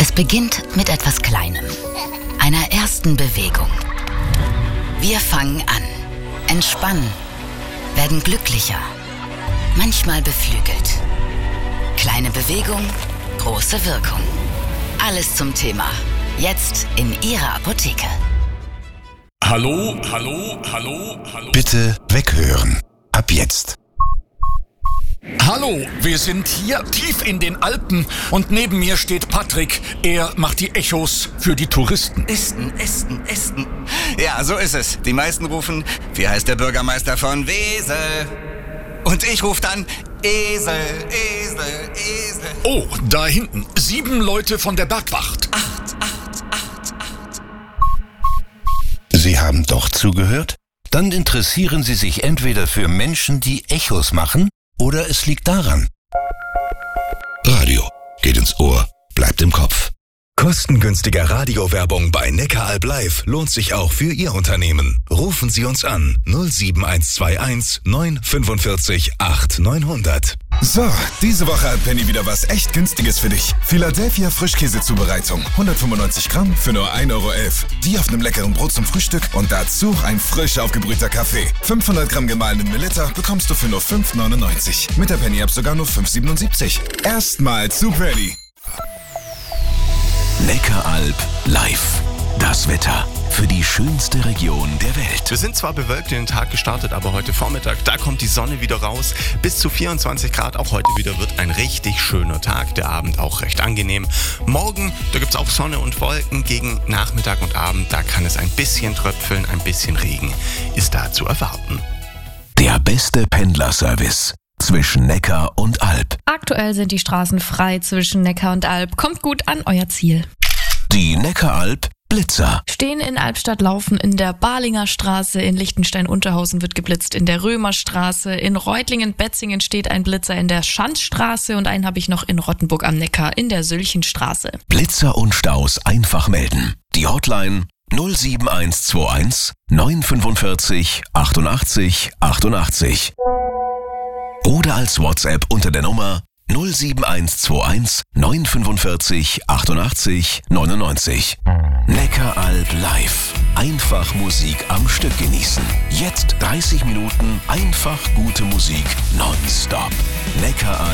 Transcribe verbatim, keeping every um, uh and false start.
Es beginnt mit etwas Kleinem, einer ersten Bewegung. Wir fangen an, entspannen, werden glücklicher, manchmal beflügelt. Kleine Bewegung, große Wirkung. Alles zum Thema. Jetzt in Ihrer Apotheke. Hallo, hallo, hallo, hallo. Bitte weghören. Ab jetzt. Hallo, wir sind hier tief in den Alpen und neben mir steht Patrick. Er macht die Echos für die Touristen. Esten, Esten, Esten. Ja, so ist es. Die meisten rufen, wie heißt der Bürgermeister von Wesel? Und ich rufe dann, Esel, Esel, Esel. Oh, da hinten, sieben Leute von der Bergwacht. Acht, acht, acht, acht. Sie haben doch zugehört? Dann interessieren Sie sich entweder für Menschen, die Echos machen, oder es liegt daran. Radio geht ins Ohr, bleibt im Kopf. Kostengünstiger Radiowerbung bei Neckaralb Live lohnt sich auch für Ihr Unternehmen. Rufen Sie uns an null sieben eins zwei eins neun fünfundvierzig acht neunhundert. So, diese Woche hat Penny wieder was echt Günstiges für dich. Philadelphia Frischkäsezubereitung. hundertfünfundneunzig Gramm für nur ein Euro elf. Die auf einem leckeren Brot zum Frühstück und dazu ein frisch aufgebrühter Kaffee. fünfhundert Gramm gemahlenen Melitta bekommst du für nur fünf neunundneunzig. Mit der Penny-App sogar nur fünf siebenundsiebzig. Erstmal zu Penny. Neckaralb Live. Das Wetter für die schönste Region der Welt. Wir sind zwar bewölkt in den Tag gestartet, aber heute Vormittag, da kommt die Sonne wieder raus. Bis zu vierundzwanzig Grad, auch heute wieder wird ein richtig schöner Tag. Der Abend auch recht angenehm. Morgen, da gibt es auch Sonne und Wolken. Gegen Nachmittag und Abend, da kann es ein bisschen tröpfeln, ein bisschen Regen ist da zu erwarten. Der beste Pendlerservice zwischen Neckar und Alb. Aktuell sind die Straßen frei zwischen Neckar und Alb. Kommt gut an euer Ziel. Die Neckaralb Blitzer. Stehen in Albstadt, laufen in der Balinger Straße, in Lichtenstein-Unterhausen wird geblitzt, in der Römerstraße, in Reutlingen-Betzingen steht ein Blitzer in der Schanzstraße und einen habe ich noch in Rottenburg am Neckar in der Sülchenstraße. Blitzer und Staus einfach melden. Die Hotline null sieben eins zwei eins neun fünfundvierzig achtundachtzig achtundachtzig. Oder als WhatsApp unter der Nummer null sieben eins zwei eins neun fünfundvierzig achtundachtzig neunundneunzig. Neckaralb Live. Einfach Musik am Stück genießen. Jetzt dreißig Minuten einfach gute Musik nonstop. Neckaralb.